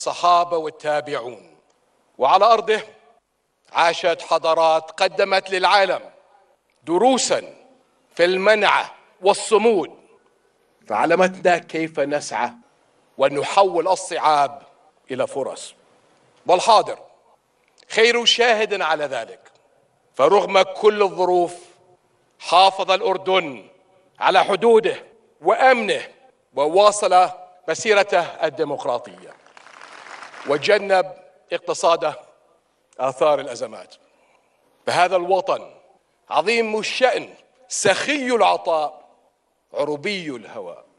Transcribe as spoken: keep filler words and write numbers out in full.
الصحابة والتابعون، وعلى أرضه عاشت حضارات قدمت للعالم دروساً في المنعة والصمود، فعلمتنا كيف نسعى ونحول الصعاب إلى فرص. والحاضر خير شاهد على ذلك، فرغم كل الظروف حافظ الأردن على حدوده وأمنه وواصل مسيرته الديمقراطية وجنب اقتصاده آثار الأزمات. فهذا الوطن عظيم الشأن، سخي العطاء، عربي الهوى.